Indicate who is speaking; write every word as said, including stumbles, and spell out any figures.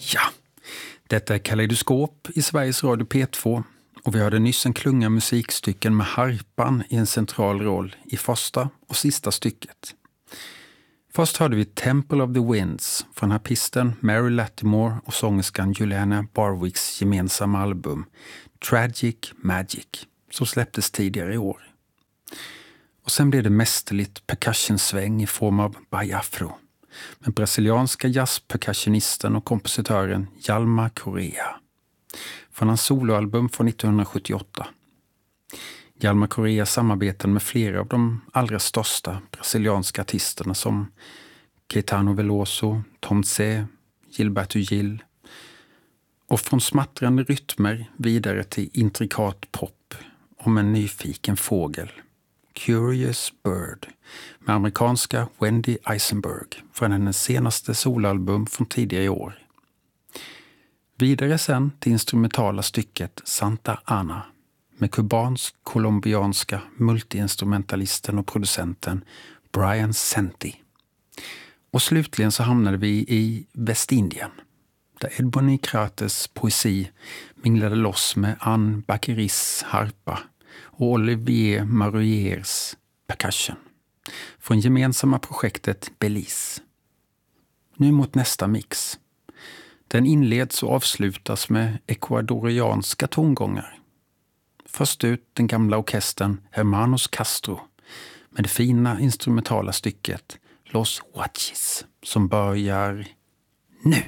Speaker 1: Ja, detta är Kaleidoskop i Sveriges Radio P två och vi hörde nyss en klunga musikstycken med harpan i en central roll i första och sista stycket. Först hörde vi Temple of the Winds från harpisten Mary Latimore och sångerskan Juliana Barwicks gemensamma album Tragic Magic som släpptes tidigare i år. Och sen blev det mästerligt percussionsväng i form av Baiafro med brasilianska jazzpercussionisten och kompositören Hjalmar Correa från hans soloalbum från nittonhundrasjuttioåtta. Hjalmar Correa samarbetade med flera av de allra största brasilianska artisterna som Caetano Veloso, Tom Zé, Gilberto Gil och från smattrande rytmer vidare till intrikat pop om en nyfiken fågel. Curious Bird med amerikanska Wendy Eisenberg från hennes senaste soloalbum från tidigare i år. Vidare sen till instrumentala stycket Santa Ana med kubansk-colombianska multiinstrumentalisten och producenten Brian Senti. Och slutligen så hamnade vi i Västindien där Edbony Crates poesi minglade loss med Anne Bacqueris harpa och Olivier Maroyers percussion från gemensamma projektet Belize. Nu mot nästa mix. Den inleds och avslutas med ecuadorianska tongångar. Först ut den gamla orkestern Hermanos Castro med det fina instrumentala stycket Los Huachis som börjar nu.